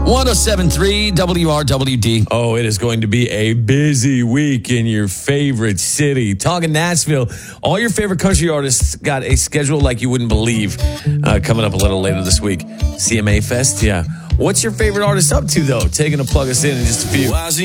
107.3 WRWD. Oh, it is going to be a busy week in your favorite city. Talking Nashville, all your favorite country artists got a schedule like you wouldn't believe coming up a little later this week. CMA Fest, yeah. What's your favorite artist up to, though? Taking to plug us in just a few.